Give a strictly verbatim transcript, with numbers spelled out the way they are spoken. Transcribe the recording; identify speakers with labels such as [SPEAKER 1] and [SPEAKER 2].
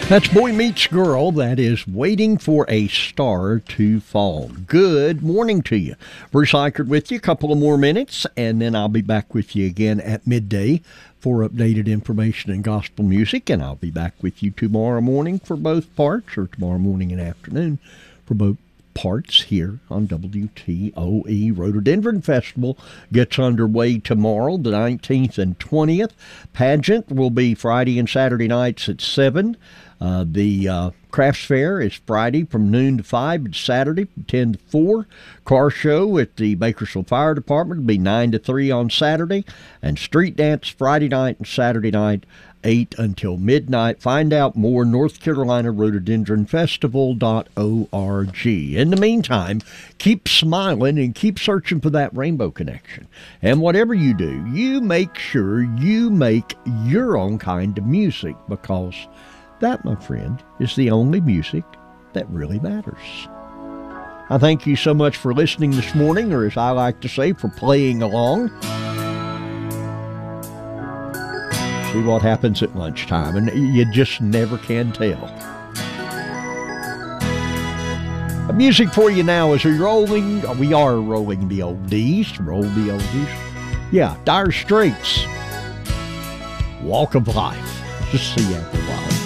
[SPEAKER 1] That's Boy Meets Girl. That is Waiting for a Star to Fall. Good morning to you. Bruce Eichert with you. A couple of more minutes, and then I'll be back with you again at midday for updated information and gospel music. And I'll be back with you tomorrow morning for both parts, or tomorrow morning and afternoon for both parts here on W T O E. Rhododendron Festival gets underway tomorrow, the nineteenth and twentieth. Pageant will be Friday and Saturday nights at seven. Uh, the uh, Crafts Fair is Friday from noon to five, and Saturday from ten to four. Car show at the Bakersfield Fire Department will be nine to three on Saturday, and street dance Friday night and Saturday night, eight until midnight. Find out more, North Carolina Rhododendron Festival dot org. In the meantime, keep smiling and keep searching for that rainbow connection. And whatever you do, you make sure you make your own kind of music, because that, my friend, is the only music that really matters. I thank you so much for listening this morning, or as I like to say, for playing along. See what happens at lunchtime, and you just never can tell. A music for you now as we're rolling, we are rolling the oldies, roll the oldies. Yeah, Dire Straits, Walk of Life. Just see you after a while.